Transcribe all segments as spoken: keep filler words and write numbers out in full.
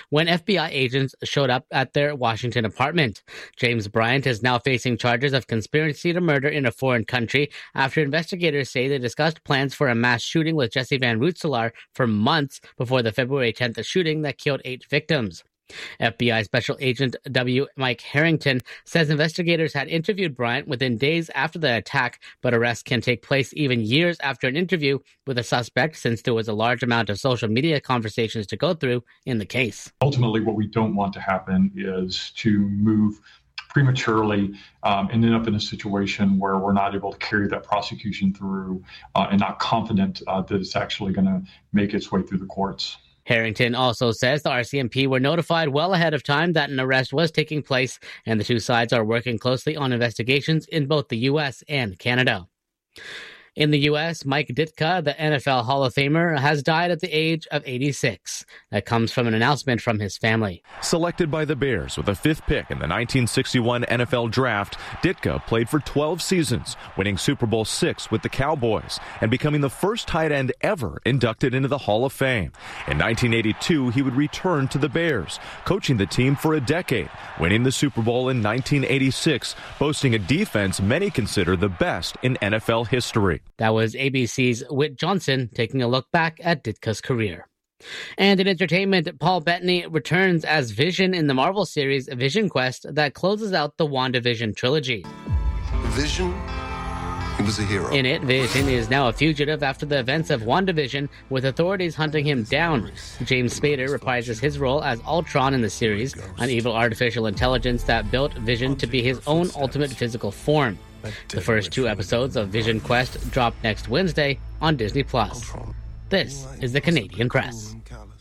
when F B I agents showed up at their Washington apartment. James Bryant is now facing charges of conspiracy to murder in a foreign country after investigators say they discussed plans for a mass shooting with Jesse Van Rootselaar for months before the February tenth shooting that killed eight victims. F B I Special Agent W. Mike Harrington says investigators had interviewed Bryant within days after the attack, but arrests can take place even years after an interview with a suspect since there was a large amount of social media conversations to go through in the case. Ultimately, what we don't want to happen is to move prematurely um, and end up in a situation where we're not able to carry that prosecution through uh, and not confident uh, that it's actually going to make its way through the courts. Harrington also says the R C M P were notified well ahead of time that an arrest was taking place, and the two sides are working closely on investigations in both the U S and Canada. In the U S, Mike Ditka, the N F L Hall of Famer, has died at the age of eighty-six. That comes from an announcement from his family. Selected by the Bears with the fifth pick in the nineteen sixty-one N F L Draft, Ditka played for twelve seasons, winning Super Bowl six with the Cowboys and becoming the first tight end ever inducted into the Hall of Fame. In nineteen eighty-two, he would return to the Bears, coaching the team for a decade, winning the Super Bowl in nineteen eighty-six, boasting a defense many consider the best in N F L history. That was A B C's Whit Johnson taking a look back at Ditka's career. And in entertainment, Paul Bettany returns as Vision in the Marvel series Vision Quest that closes out the WandaVision trilogy. Vision, he was a hero. In it, Vision is now a fugitive after the events of WandaVision, with authorities hunting him down. James Spader reprises his role as Ultron in the series, an evil artificial intelligence that built Vision to be his own ultimate physical form. The first two episodes of Vision Quest drop next Wednesday on Disney Plus. This is the Canadian Press.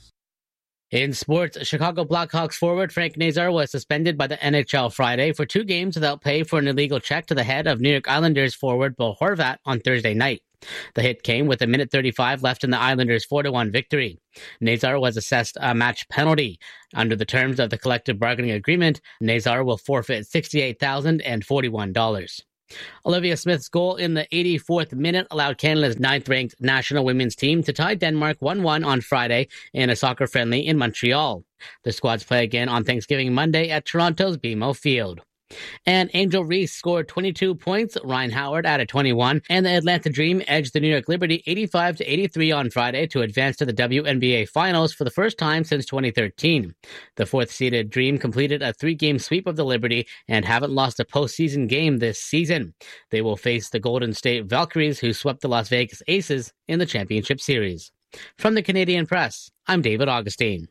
In sports, Chicago Blackhawks forward Frank Nazar was suspended by the N H L Friday for two games without pay for an illegal check to the head of New York Islanders forward Bo Horvat on Thursday night. The hit came with a minute thirty-five left in the Islanders' four to one victory. Nazar was assessed a match penalty. Under the terms of the collective bargaining agreement, Nazar will forfeit sixty-eight thousand forty-one dollars. Olivia Smith's goal in the eighty-fourth minute allowed Canada's ninth-ranked national women's team to tie Denmark one one on Friday in a soccer friendly in Montreal. The squads play again on Thanksgiving Monday at Toronto's B M O Field. And Angel Reese scored twenty-two points, Ryan Howard added twenty-one, and the Atlanta Dream edged the New York Liberty eighty-five to eighty-three on Friday to advance to the W N B A Finals for the first time since twenty thirteen. The fourth-seeded Dream completed a three-game sweep of the Liberty and haven't lost a postseason game this season. They will face the Golden State Valkyries, who swept the Las Vegas Aces in the championship series. From the Canadian Press, I'm David Augustine.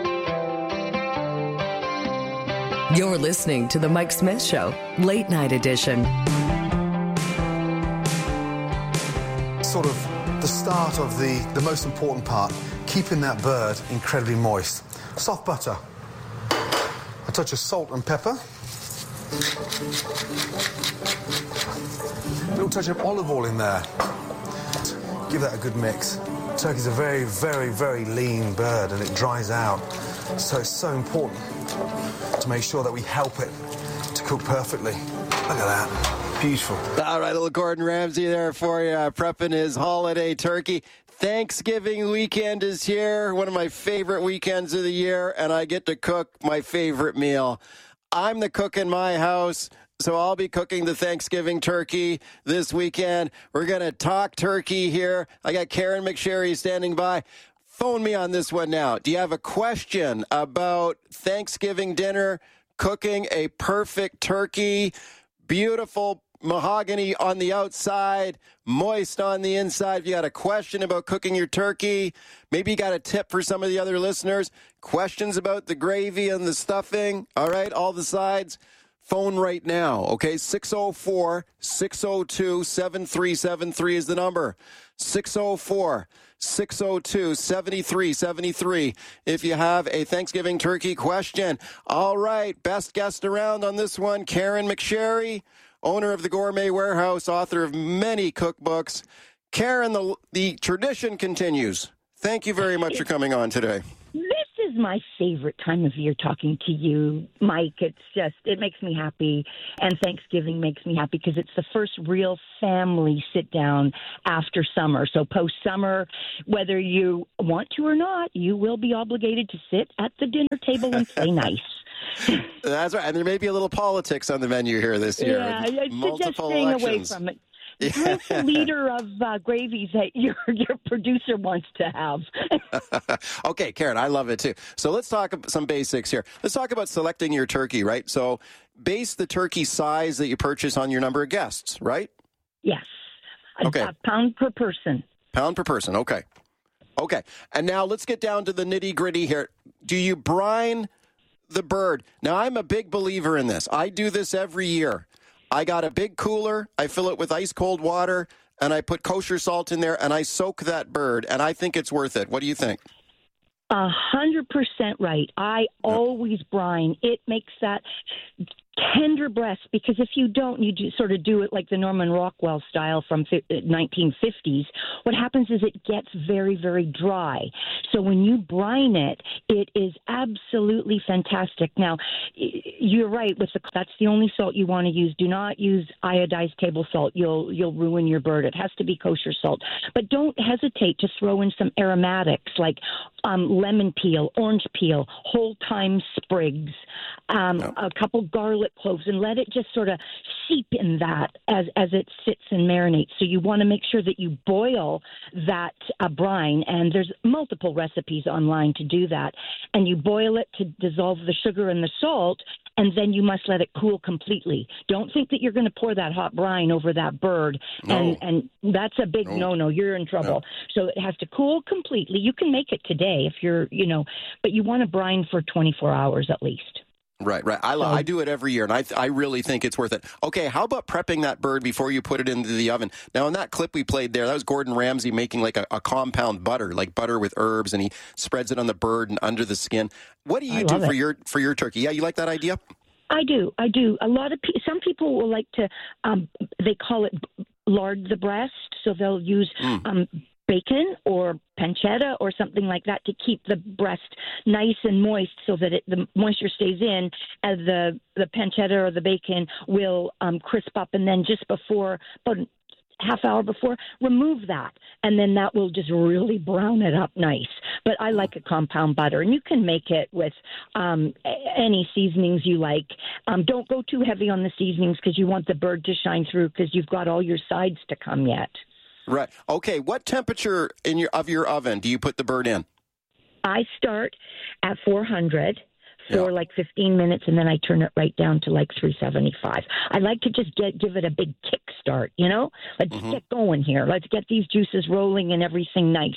You're listening to The Mike Smith Show, Late Night Edition. Sort of the start of the, the most important part, keeping that bird incredibly moist. Soft butter. A touch of salt and pepper. A little touch of olive oil in there. Give that a good mix. Turkey's a very, very, very lean bird and it dries out. So it's so important to make sure that we help it to cook perfectly. Look at that. Beautiful. All right, little Gordon Ramsay there for you, uh, prepping his holiday turkey. Thanksgiving weekend is here, one of my favorite weekends of the year, and I get to cook my favorite meal. I'm the cook in my house, so I'll be cooking the Thanksgiving turkey this weekend. We're going to talk turkey here. I got Karen McSherry standing by. Phone me on this one now. Do you have a question about Thanksgiving dinner, cooking a perfect turkey, beautiful mahogany on the outside, moist on the inside? If you got a question about cooking your turkey, maybe you got a tip for some of the other listeners, questions about the gravy and the stuffing, all right, all the sides, phone right now, okay? six oh four, six oh two, seven three seven three is the number. six oh four, six oh two, seven three seven three if you have a Thanksgiving turkey question. All right, best guest around on this one, Karen McSherry, owner of the Gourmet Warehouse, author of many cookbooks. Karen, the, the tradition continues. Thank you very much for coming on today. This is my favorite time of year talking to you, Mike. It's just, it makes me happy. And Thanksgiving makes me happy because it's the first real family sit down after summer. So post summer, whether you want to or not, you will be obligated to sit at the dinner table and play nice. That's right. And there may be a little politics on the menu here this year. Yeah, I Multiple suggest staying elections. away from it. Drink the liter of uh, gravies that your your producer wants to have. Okay, Karen, I love it too. So let's talk about some basics here. Let's talk about selecting your turkey, right? So base the turkey size that you purchase on your number of guests, right? Yes. A, okay. a pound per person. Pound per person, okay. Okay, and now let's get down to the nitty-gritty here. Do you brine the bird? Now, I'm a big believer in this. I do this every year. I got a big cooler, I fill it with ice cold water, and I put kosher salt in there, and I soak that bird, and I think it's worth it. What do you think? A hundred percent right. I always brine. It makes that tender breast, because if you don't, you do, sort of do it like the Norman Rockwell style from nineteen fifties. What happens is it gets very, very dry. So when you brine it, it is absolutely fantastic. Now, you're right. With the that's the only salt you want to use. Do not use iodized table salt. You'll you'll ruin your bird. It has to be kosher salt. But don't hesitate to throw in some aromatics like um, lemon peel, orange peel, whole thyme sprigs, um, no. a couple garlic cloves, and let it just sort of seep in that as as it sits and marinates. So you want to make sure that you boil that uh, brine, and there's multiple recipes online to do that. And you boil it to dissolve the sugar and the salt, and then you must let it cool completely. Don't think that you're going to pour that hot brine over that bird, no. and and that's a big no. no-no. You're in trouble. No. So it has to cool completely. You can make it today if you're, you know, but you want to brine for twenty-four hours at least. Right, right. I, I do it every year, and I I really think it's worth it. Okay, how about prepping that bird before you put it into the oven? Now, in that clip we played there, that was Gordon Ramsay making like a, a compound butter, like butter with herbs, and he spreads it on the bird and under the skin. What do you do for it. your for your turkey? Yeah, you like that idea? I do. I do. A lot of pe- some people will like to. Um, they call it lard the breast, so they'll use. Mm. Um, bacon or pancetta or something like that to keep the breast nice and moist so that it, the moisture stays in, as the, the pancetta or the bacon will um, crisp up, and then just before, about half hour before, remove that, and then that will just really brown it up nice. But I like a compound butter, and you can make it with um, any seasonings you like. Um, don't go too heavy on the seasonings because you want the bird to shine through because you've got all your sides to come yet. Right. Okay. What temperature in your of your oven do you put the bird in? I start at four hundred for yeah. like fifteen minutes, and then I turn it right down to like three seventy-five. I like to just get give it a big kick start, you know? Let's mm-hmm. get going here. Let's get these juices rolling and everything nice.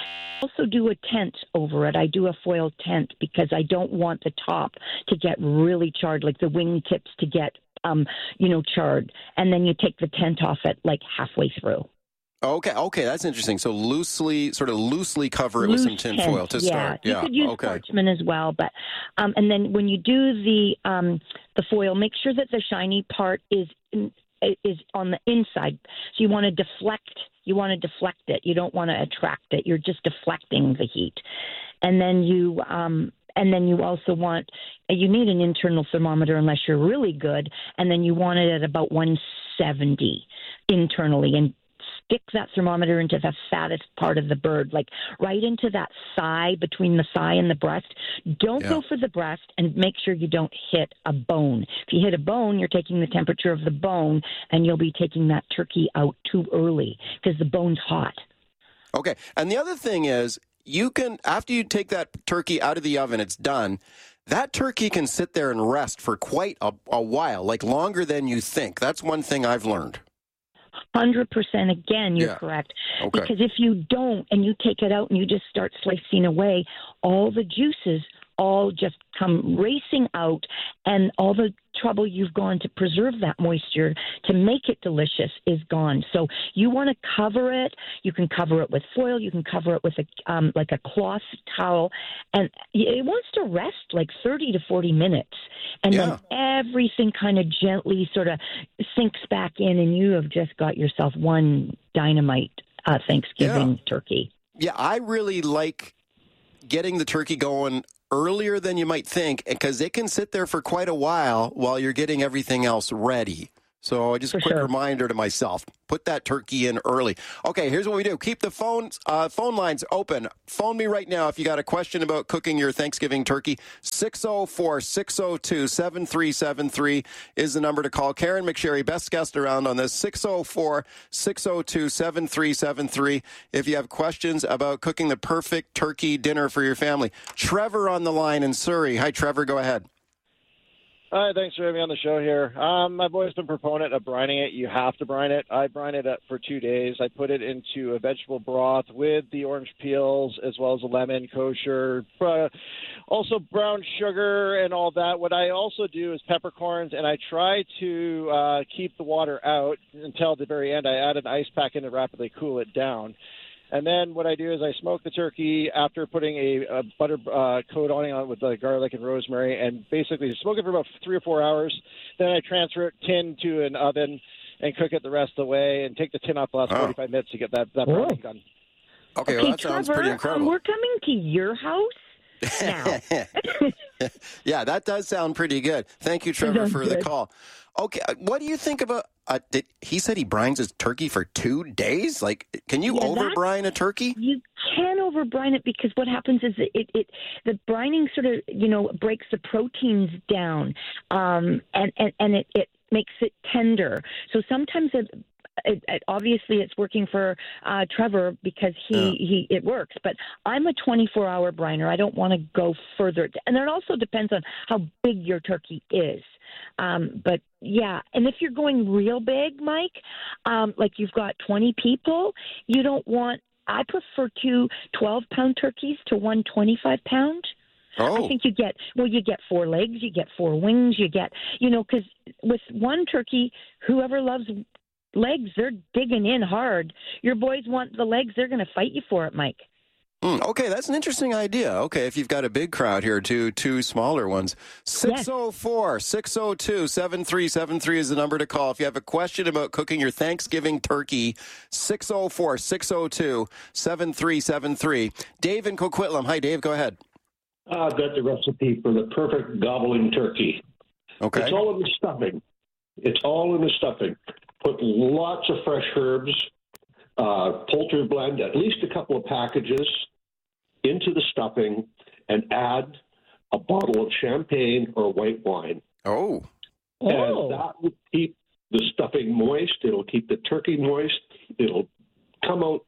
I also do a tent over it. I do a foil tent because I don't want the top to get really charred, like the wing tips to get, um, you know, charred. And then you take the tent off it like halfway through. Okay, okay, that's interesting. So loosely, sort of loosely cover it Loose with some tin tent, foil to yeah. start. You Yeah, could use okay. parchment as well, but um, and then when you do the um, the foil, make sure that the shiny part is in, is on the inside. So you want to deflect. You want to deflect it. You don't want to attract it. You're just deflecting the heat, and then you. Um, And then you also want, you need an internal thermometer unless you're really good, and then you want it at about one seventy internally, and stick that thermometer into the fattest part of the bird, like right into that thigh, between the thigh and the breast. Don't yeah. go for the breast, and make sure you don't hit a bone. If you hit a bone, you're taking the temperature of the bone, and you'll be taking that turkey out too early because the bone's hot. Okay. And the other thing is, you can, after you take that turkey out of the oven, it's done, that turkey can sit there and rest for quite a, a while, like longer than you think. That's one thing I've learned. one hundred percent again, you're yeah. correct. Okay. Because if you don't, and you take it out and you just start slicing away, all the juices all just come racing out, and all the trouble you've gone to preserve that moisture to make it delicious is gone. So you want to cover it. You can cover it with foil. You can cover it with a um, like a cloth towel, and it wants to rest like thirty to forty minutes, and yeah. then everything kind of gently sort of sinks back in, and you have just got yourself one dynamite uh, Thanksgiving yeah. turkey. Yeah, I really like getting the turkey going earlier than you might think because it can sit there for quite a while while you're getting everything else ready. So just a For quick sure. reminder to myself, put that turkey in early. Okay, here's what we do. Keep the phones, uh, phone lines open. Phone me right now if you got a question about cooking your Thanksgiving turkey. six oh four, six oh two, seven three seven three is the number to call. Karen McSherry, best guest around on this, six oh four, six oh two, seven three seven three if you have questions about cooking the perfect turkey dinner for your family. Trevor on the line in Surrey. Hi, Trevor, go ahead. Hi, thanks for having me on the show here. Um, I've always been a proponent of brining it. You have to brine it. I brine it up for two days. I put it into a vegetable broth with the orange peels as well as a lemon, kosher, uh, also brown sugar and all that. What I also do is peppercorns, and I try to uh, keep the water out until the very end. I add an ice pack in to rapidly cool it down. And then what I do is I smoke the turkey after putting a, a butter uh, coat on it with the garlic and rosemary, and basically smoke it for about three or four hours. Then I transfer it tin to an oven and cook it the rest of the way, and take the tin off the last Oh. forty-five minutes to get that that browning done. Okay, Okay, well, that sounds Trevor, pretty um, incredible. we're coming to your house now. Yeah, that does sound pretty good. Thank you, Trevor, Sounds for the good. call. Okay, uh, what do you think about? Uh, did, he said he brines his turkey for two days. Like, can you Yeah, over that- brine a turkey? You can over brine it because what happens is it, it, it the brining sort of you know breaks the proteins down, um, and and and it, it makes it tender. So sometimes it. It, it, obviously, it's working for uh, Trevor because he, Yeah. he it works. But I'm a twenty-four hour briner. I don't want to go further, and it also depends on how big your turkey is. Um, but yeah, and if you're going real big, Mike, um, like you've got twenty people, you don't want. I prefer two twelve pound turkeys to one twenty-five pound. Oh, I think you get, well, you get four legs, you get four wings, you get, you know, because with one turkey, whoever loves legs, they're digging in hard. Your boys want the legs, they're going to fight you for it, Mike. Mm, okay, that's an interesting idea. Okay, if you've got a big crowd here, two two smaller ones. six oh four, six oh two, seven three seven three is the number to call. If you have a question about cooking your Thanksgiving turkey, six oh four, six oh two, seven three seven three. Dave in Coquitlam. Hi, Dave, go ahead. I've got the recipe for the perfect gobbling turkey. Okay. It's all in the stuffing. It's all in the stuffing. Put lots of fresh herbs, uh, poultry blend, at least a couple of packages into the stuffing, and add a bottle of champagne or white wine. Oh. Oh. And that will keep the stuffing moist. It'll keep the turkey moist. It'll come out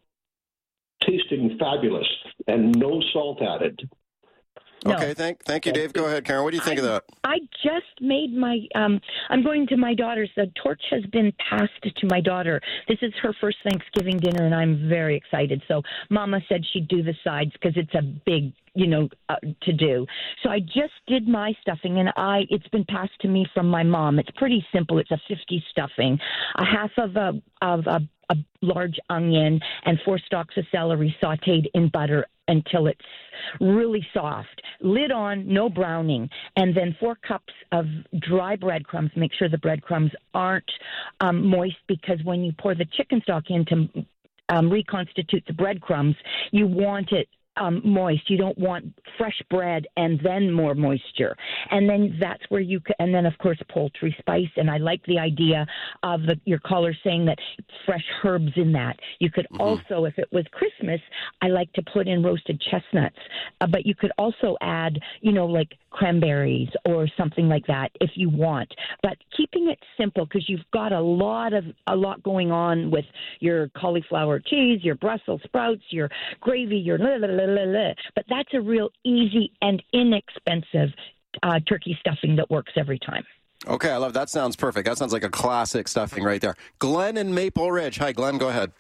tasting fabulous and no salt added. No. Okay, thank thank you, Dave. Go ahead, Karen. What do you think of that? I just made my, um, I'm going to my daughter's. The torch has been passed to my daughter. This is her first Thanksgiving dinner, and I'm very excited. So Mama said she'd do the sides because it's a big, you know, uh, to do. So I just did my stuffing, and I it's been passed to me from my mom. It's pretty simple. It's a fifty stuffing, a half of a of a, a large onion, and four stalks of celery sautéed in butter until it's really soft. Lid on, no browning, and then four cups of dry breadcrumbs. Make sure the breadcrumbs aren't um, moist, because when you pour the chicken stock in to um, reconstitute the breadcrumbs, you want it Um, moist. You don't want fresh bread and then more moisture. And then that's where you can, and then of course poultry spice. And I like the idea of the, your caller saying that fresh herbs in that. You could mm-hmm. also, if it was Christmas, I like to put in roasted chestnuts, uh, but you could also add, you know, like cranberries or something like that if you want. But keeping it simple, because you've got a lot of a lot going on with your cauliflower cheese, your Brussels sprouts, your gravy, your la, la, la, la, la. But that's a real easy and inexpensive uh, turkey stuffing that works every time. Okay, I love that. Sounds perfect. That sounds like a classic stuffing right there. Glenn in Maple Ridge. Hi, Glenn. Go ahead.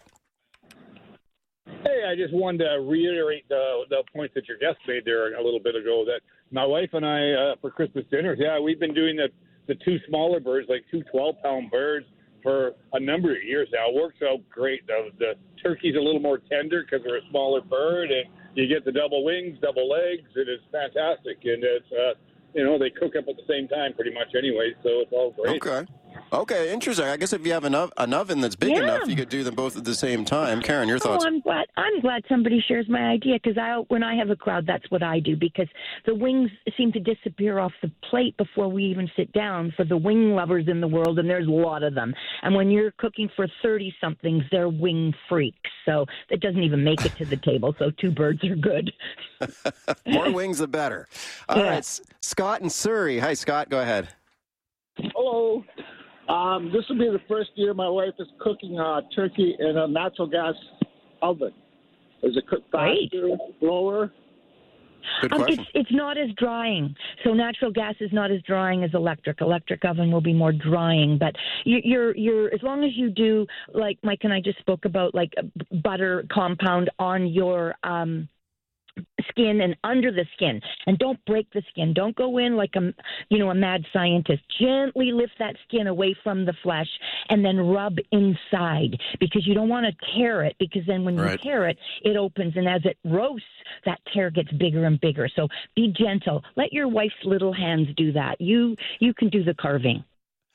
Hey, I just wanted to reiterate the the point that your guest made there a little bit ago, that my wife and I, uh, for Christmas dinners, yeah, we've been doing the, the two smaller birds, like two twelve-pound birds, for a number of years now. It works out great. The, the turkey's a little more tender because they're a smaller bird, and you get the double wings, double legs. It is fantastic, and it's uh, you know, they cook up at the same time pretty much anyway, so it's all great. Okay. Okay, interesting. I guess if you have an, ov- an oven that's big Yeah. enough, you could do them both at the same time. Karen, your thoughts? Oh, I'm glad. I'm glad somebody shares my idea because I, when I have a crowd, that's what I do because the wings seem to disappear off the plate before we even sit down. For the wing lovers in the world, and there's a lot of them. And when you're cooking for thirty somethings, they're wing freaks. So it doesn't even make it to the table. So two birds are good. More wings, the better. All Yeah. right, S- Scott in Surrey. Hi, Scott. Go ahead. Hello. Um, this will be the first year my wife is cooking uh, turkey in a natural gas oven. Is it cooked faster, slower? Good Um, question. it's it's not as drying. So natural gas is not as drying as electric. Electric oven will be more drying. But you, you're you're as long as you do like Mike and I just spoke about like a b- butter compound on your um, skin and under the skin, and don't break the skin. Don't go in like a you know a mad scientist. Gently lift that skin away from the flesh and then rub inside because you don't want to tear it because then when Right. you tear it, it opens, and as it roasts, that tear gets bigger and bigger. So be gentle. Let your wife's little hands do that. You you can do the carving.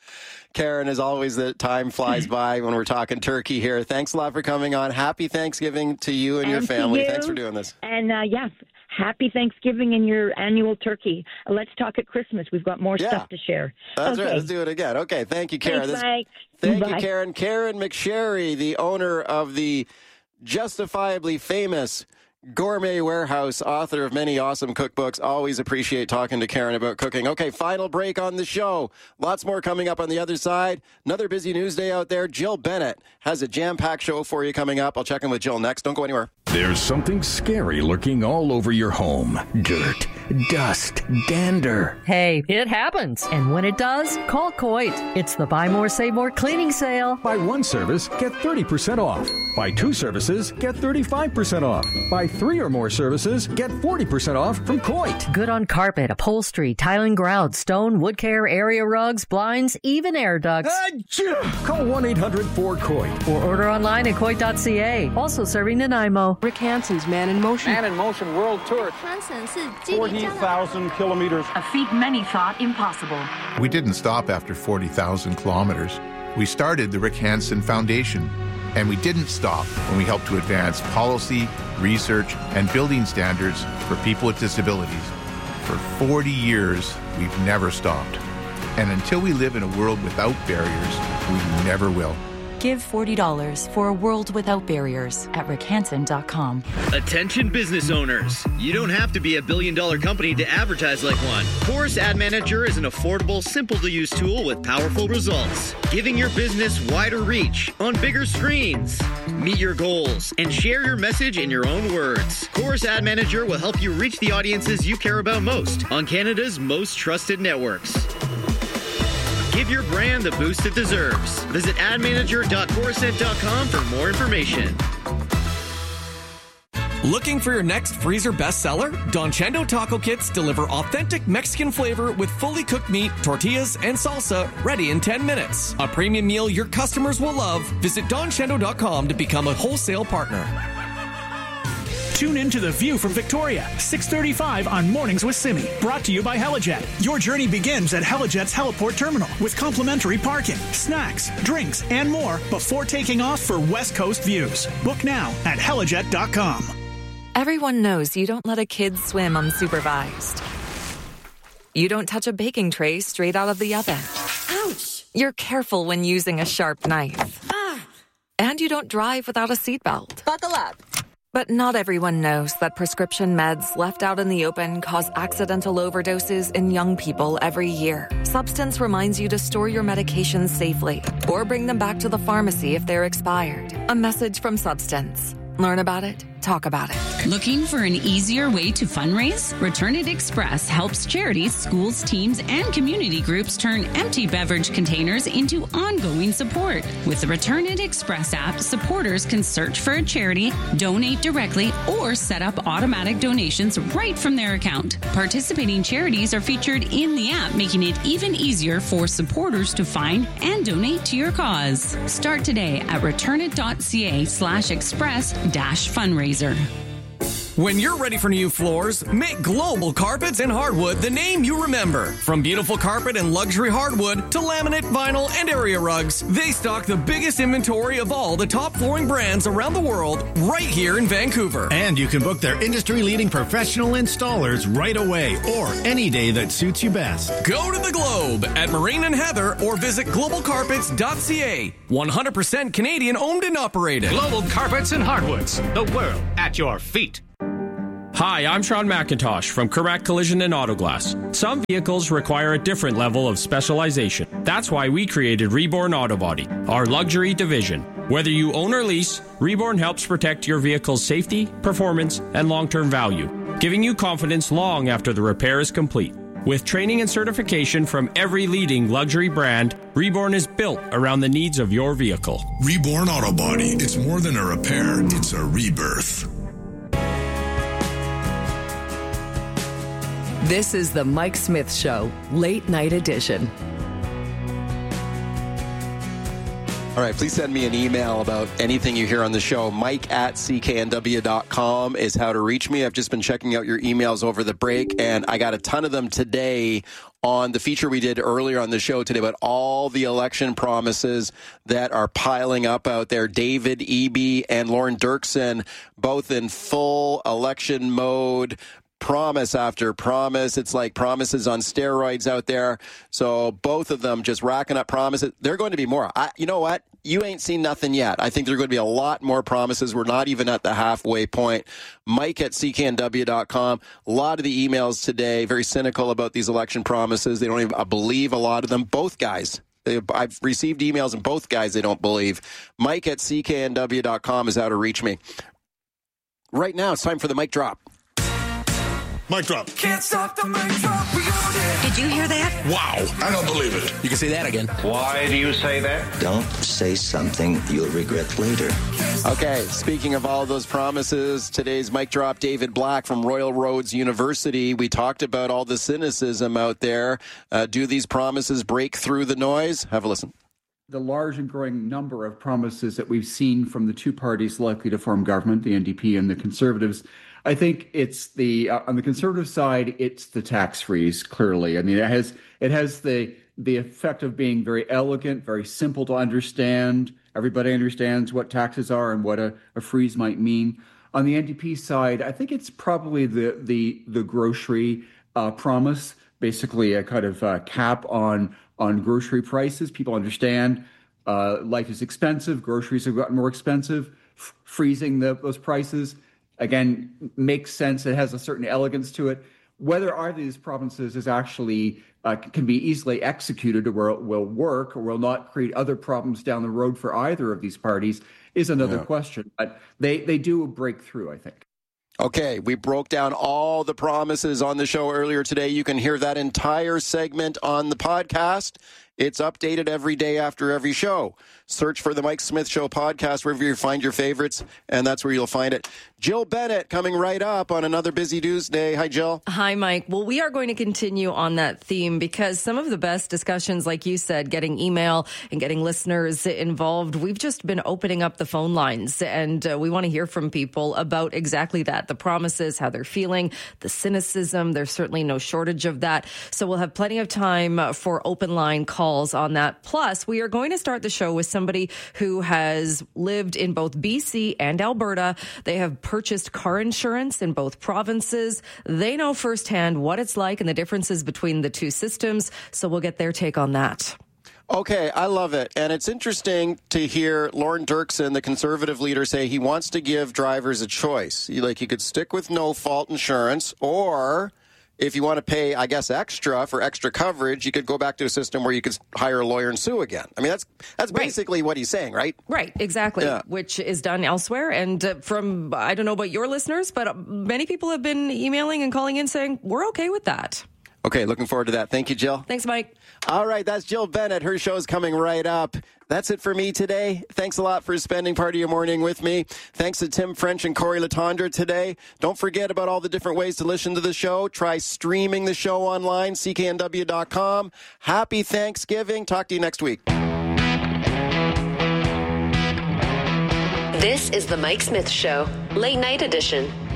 Karen, as always, the time flies by when we're talking turkey here. Thanks a lot for coming on. Happy Thanksgiving to you and, your to family. you. Thanks for doing this. And uh, yeah, happy Thanksgiving and your annual turkey. Uh, let's talk at Christmas. We've got more Yeah. stuff to share. That's okay. right. Let's do it again. Okay. Thank you, Karen. Thanks, This- Mike. Thank Bye. you, Karen. Karen McSherry, the owner of the justifiably famous Gourmet Warehouse, author of many awesome cookbooks. Always appreciate talking to Karen about cooking. Okay, final break on the show. Lots more coming up on the other side. Another busy news day out there. Jill Bennett has a jam-packed show for you coming up. I'll check in with Jill next. Don't go anywhere. There's something scary lurking all over your home. Dirt, dust, dander. Hey, it happens. And when it does, call Coit. It's the Buy More, Save More cleaning sale. Buy one service, get thirty percent off. Buy two services, get thirty-five percent off. Buy three or more services, get forty percent off from Coit. Good on carpet, upholstery, tiling, grout, stone, wood care, area rugs, blinds, even air ducts. Call one eight hundred four Coit. Or order online at coit dot c a. Also serving Nanaimo. Rick Hansen's Man in Motion. Man in Motion World Tour. forty thousand kilometers. A feat many thought impossible. We didn't stop after forty thousand kilometers. We started the Rick Hansen Foundation. And we didn't stop when we helped to advance policy, research, and building standards for people with disabilities. For forty years, we've never stopped. And until we live in a world without barriers, we never will. Give forty dollars for a world without barriers at rick hansen dot com. Attention business owners. You don't have to be a billion dollar company to advertise like one. Chorus Ad Manager is an affordable, simple to use tool with powerful results, giving your business wider reach on bigger screens. Meet your goals and share your message in your own words. Chorus Ad Manager will help you reach the audiences you care about most on Canada's most trusted networks. Give your brand the boost it deserves. Visit ad manager dot coruscant dot com for more information. Looking for your next freezer bestseller? Don Chendo Taco Kits deliver authentic Mexican flavor with fully cooked meat, tortillas, and salsa ready in ten minutes. A premium meal your customers will love. Visit don chendo dot com to become a wholesale partner. Tune in to The View from Victoria, six thirty-five on Mornings with Simi. Brought to you by Helijet. Your journey begins at Helijet's Heliport Terminal with complimentary parking, snacks, drinks, and more before taking off for West Coast views. Book now at helijet dot com. Everyone knows you don't let a kid swim unsupervised. You don't touch a baking tray straight out of the oven. Ouch! You're careful when using a sharp knife. Ah. And you don't drive without a seatbelt. Buckle up. But not everyone knows that prescription meds left out in the open cause accidental overdoses in young people every year. Substance reminds you to store your medications safely or bring them back to the pharmacy if they're expired. A message from Substance. Learn about it, talk about it. Looking for an easier way to fundraise? Return It Express helps charities, schools, teams, and community groups turn empty beverage containers into ongoing support. With the Return It Express app, supporters can search for a charity, donate directly, or set up automatic donations right from their account. Participating charities are featured in the app, making it even easier for supporters to find and donate to your cause. Start today at return it dot c a slash express dash fundraiser. When you're ready for new floors, make Global Carpets and Hardwood the name you remember. From beautiful carpet and luxury hardwood to laminate, vinyl, and area rugs, they stock the biggest inventory of all the top flooring brands around the world right here in Vancouver. And you can book their industry-leading professional installers right away or any day that suits you best. Go to the Globe at Marine and Heather or visit global carpets dot c a. one hundred percent Canadian owned and operated. Global Carpets and Hardwoods, the world at your feet. Hi, I'm Sean McIntosh from Correct Collision and Auto Glass. Some vehicles require a different level of specialization. That's why we created Reborn Auto Body, our luxury division. Whether you own or lease, Reborn helps protect your vehicle's safety, performance, and long-term value, giving you confidence long after the repair is complete. With training and certification from every leading luxury brand, Reborn is built around the needs of your vehicle. Reborn Auto Body. It's more than a repair, it's a rebirth. This is the Mike Smith Show, Late Night Edition. All right, please send me an email about anything you hear on the show. Mike at c k n w dot com is how to reach me. I've just been checking out your emails over the break, and I got a ton of them today on the feature we did earlier on the show today about all the election promises that are piling up out there. David Eby and Lauren Dirksen, both in full election mode. Promise after promise. It's like promises on steroids out there. So both of them just racking up promises. They're going to be more. I, you know what? You ain't seen nothing yet. I think there are going to be a lot more promises. We're not even at the halfway point. Mike at c k n w dot com. A lot of the emails today, very cynical about these election promises. They don't even I believe a lot of them. Both guys. I've received emails and both guys they don't believe. Mike at c k n w dot com is how to reach me. Right now, it's time for the mic drop. Mic drop. Can't stop the mic drop. We got it. Did you hear that? Wow. I don't believe it. You can say that again. Why do you say that? Don't say something you'll regret later. Okay, speaking of all those promises, today's mic drop, David Black from Royal Roads University. We talked about all the cynicism out there. Uh, do these promises break through the noise? Have a listen. The large and growing number of promises that we've seen from the two parties likely to form government, the N D P and the Conservatives, I think it's the uh, on the Conservative side, it's the tax freeze. Clearly, I mean, it has it has the the effect of being very elegant, very simple to understand. Everybody understands what taxes are and what a, a freeze might mean. On the N D P side, I think it's probably the the the grocery uh, promise, basically a kind of uh, cap on on grocery prices. People understand uh, life is expensive. Groceries have gotten more expensive. F- freezing the, those prices, again, makes sense. It has a certain elegance to it. Whether either of these provinces is actually uh, can be easily executed or will, will work or will not create other problems down the road for either of these parties is another yeah. question. But they, they do break through, I think. Okay, we broke down all the promises on the show earlier today. You can hear that entire segment on the podcast. It's updated every day after every show. Search for the Mike Smith Show podcast wherever you find your favorites, and that's where you'll find it. Jill Bennett coming right up on another busy Tuesday. Hi, Jill. Hi, Mike. Well, we are going to continue on that theme because some of the best discussions, like you said, getting email and getting listeners involved, we've just been opening up the phone lines, and uh, we want to hear from people about exactly that, the promises, how they're feeling, the cynicism. There's certainly no shortage of that. So we'll have plenty of time for open line calls on that. Plus, we are going to start the show with somebody who has lived in both B C and Alberta. They have purchased car insurance in both provinces. They know firsthand what it's like and the differences between the two systems. So we'll get their take on that. Okay, I love it. And it's interesting to hear Lauren Dirksen, the Conservative leader, say he wants to give drivers a choice. Like, you could stick with no-fault insurance, or if you want to pay, I guess, extra for extra coverage, you could go back to a system where you could hire a lawyer and sue again. I mean, that's that's right. basically what he's saying, right? Right, exactly, yeah. Which is done elsewhere. And uh, from, I don't know about your listeners, but many people have been emailing and calling in saying, we're okay with that. Okay, looking forward to that. Thank you, Jill. Thanks, Mike. All right, that's Jill Bennett. Her show's coming right up. That's it for me today. Thanks a lot for spending part of your morning with me. Thanks to Tim French and Corey Latondra today. Don't forget about all the different ways to listen to the show. Try streaming the show online, c k n w dot com. Happy Thanksgiving. Talk to you next week. This is the Mike Smith Show, Late Night Edition.